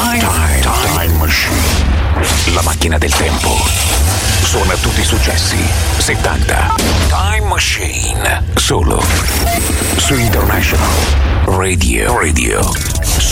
Time Machine. La macchina del tempo. Suona tutti i successi 70. Time Machine. Solo su International Radio.